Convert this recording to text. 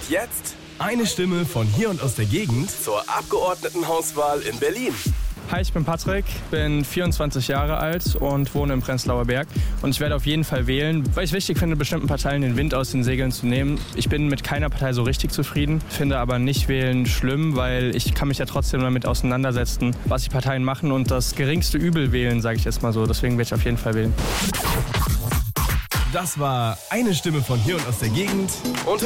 Und jetzt eine Stimme von hier und aus der Gegend zur Abgeordnetenhauswahl in Berlin. Hi, ich bin Patrick, bin 24 Jahre alt und wohne im Prenzlauer Berg. Und ich werde auf jeden Fall wählen, weil ich wichtig finde, bestimmten Parteien den Wind aus den Segeln zu nehmen. Ich bin mit keiner Partei so richtig zufrieden, finde aber nicht wählen schlimm, weil ich kann mich ja trotzdem damit auseinandersetzen, was die Parteien machen und das geringste Übel wählen, sage ich jetzt mal so. Deswegen werde ich auf jeden Fall wählen. Das war eine Stimme von hier und aus der Gegend. Und